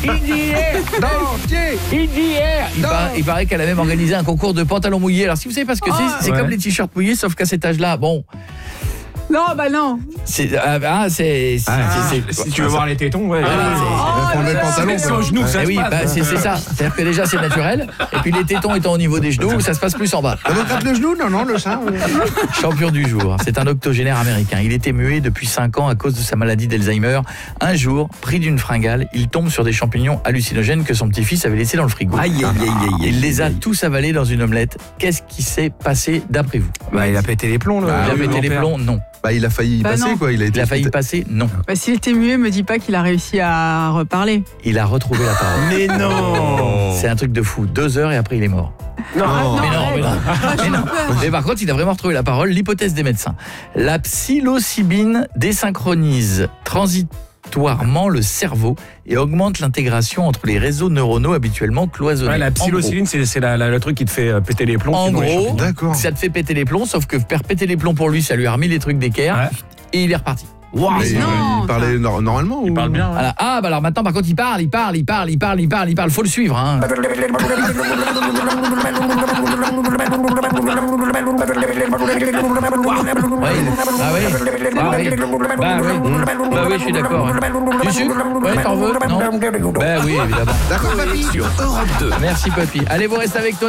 Il paraît qu'elle a même organisé un concours de pantalons mouillés. Alors si vous savez pas ce que c'est comme les t-shirts mouillés, sauf qu'à cet âge-là, bon... Non, bah non. Si tu veux voir les tétons, ouais. C'est au genou, ça se passe. C'est ça. C'est-à-dire que déjà c'est naturel, et puis les tétons étant au niveau des genoux, ça se passe plus en bas. Donc le genou, non, le sein. Champion du jour, c'est un octogénaire américain. Il était muet depuis 5 ans à cause de sa maladie d'Alzheimer. Un jour, pris d'une fringale, il tombe sur des champignons hallucinogènes que son petit-fils avait laissés dans le frigo. Il les a tous avalés dans une omelette. Qu'est-ce qui s'est passé d'après vous? Il a pété les plombs. Il a pété les plombs, non. Il a failli y passer, non. quoi. Il a failli passer, non. S'il était muet, me dis pas qu'il a réussi à reparler. Il a retrouvé la parole. Mais non. C'est un truc de fou. 2 heures et après il est mort. Non. Mais non. Mais par contre, il a vraiment retrouvé la parole. L'hypothèse des médecins. La psilocybine désynchronise transitoirement le cerveau et augmente l'intégration entre les réseaux neuronaux habituellement cloisonnés. La psilocybine, c'est le truc qui te fait péter les plombs. En gros, ça te fait péter les plombs, sauf que faire péter les plombs pour lui, ça lui a remis les trucs d'équerre et il est reparti. Wow, il parlait normalement. Il parle bien. Voilà. Alors maintenant, par contre, il parle. Faut le suivre. Hein. Oui, je suis d'accord. Tu sucres? Ouais, t'en veux? Non? Oui, évidemment. D'accord, papy. Sur Europe 2. Merci, papy. Allez, vous restez avec toi.